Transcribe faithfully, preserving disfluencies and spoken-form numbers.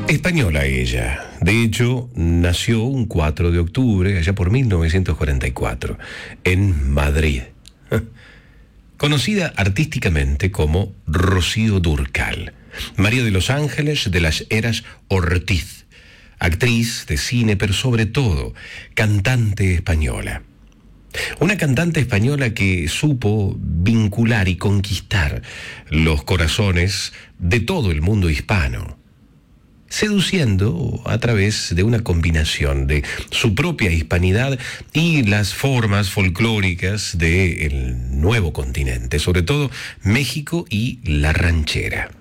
Española ella. De hecho, nació un cuatro de octubre, allá por mil novecientos cuarenta y cuatro, en Madrid. Conocida artísticamente como Rocío Dúrcal, María de los Ángeles de las Heras Ortiz, actriz de cine, pero sobre todo cantante española. Una cantante española que supo vincular y conquistar los corazones de todo el mundo hispano, seduciendo a través de una combinación de su propia hispanidad y las formas folclóricas del nuevo continente, sobre todo México y la ranchera.